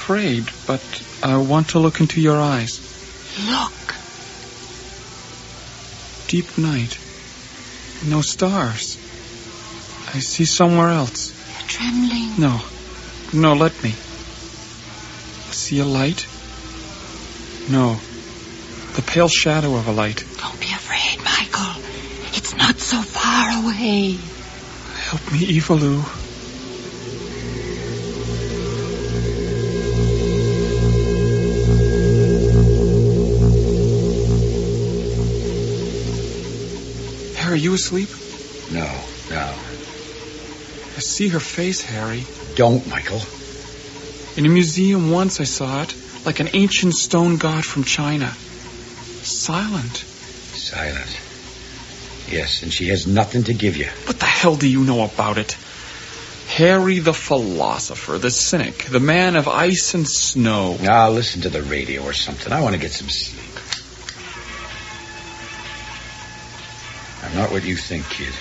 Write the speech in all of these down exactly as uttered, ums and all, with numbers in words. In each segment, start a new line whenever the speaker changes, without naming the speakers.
afraid, but I want to look into your eyes.
Look.
Deep night. No stars. I see somewhere else.
You're trembling.
No. No, let me. See a light? No. The pale shadow of a light.
Don't be afraid, Michael. It's not so far away.
Help me, Evilou. Harry, are you asleep?
No, no.
I see her face, Harry.
Don't, Michael.
In a museum once I saw it, like an ancient stone god from China. Silent.
Silent. Yes, and she has nothing to give you.
What the hell do you know about it? Harry the philosopher, the cynic, the man of ice and snow.
Ah, listen to the radio or something. I want to get some sleep. I'm not what you think, kid.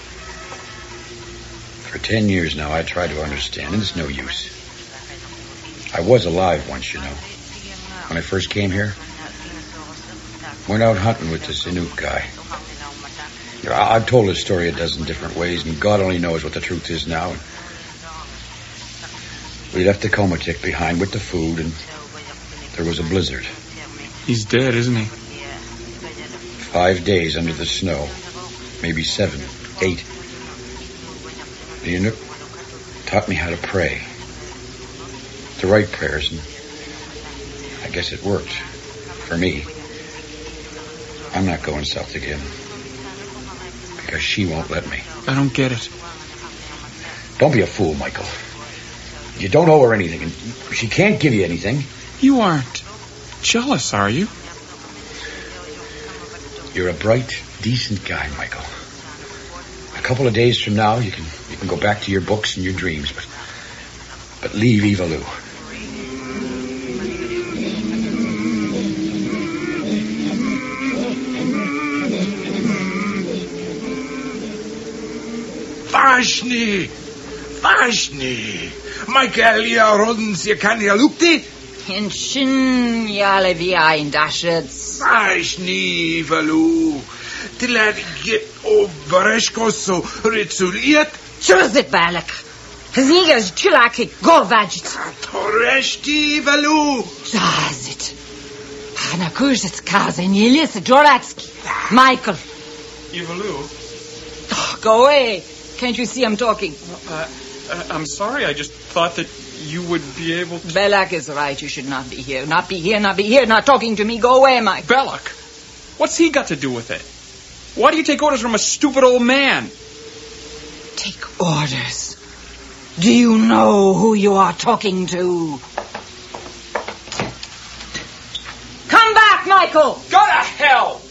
For ten years now, I try to understand, and it's no use. I was alive once, you know. When I first came here, went out hunting with this Inuk guy. You know, I've told his story a dozen different ways, and God only knows what the truth is now. We left the Comatic behind with the food, and there was a blizzard.
He's dead, isn't he?
Five days under the snow. Maybe seven, eight. The Inuk taught me how to pray. The right prayers, and I guess it worked. For me. I'm not going south again. Because she won't let me.
I don't get it.
Don't be a fool, Michael. You don't owe her anything, and she can't give you anything.
You aren't jealous, are you?
You're a bright, decent guy, Michael. A couple of days from now, you can you can go back to your books and your dreams, but but leave Evilou.
Vážně, vážně. Michael, já rodin si kan já lukte?
In shin jale vi ein dashets.
Vážně, Evilou. Ty laat get overeško so reculiert.
Chuzit balak. Znigas chulaki gorvajit.
Torešti, Evilou.
Zazit. Hana kurzit kaze nilis Joratski. Michael.
Evilou?
Oh, go away. Can't you see I'm talking?
Uh, uh, I'm sorry. I just thought that you would be able to...
Belak is right. You should not be here. Not be here, not be here, not talking to me. Go away, Mike.
Belak? What's he got to do with it? Why do you take orders from a stupid old man?
Take orders? Do you know who you are talking to? Come back, Michael!
Go to hell!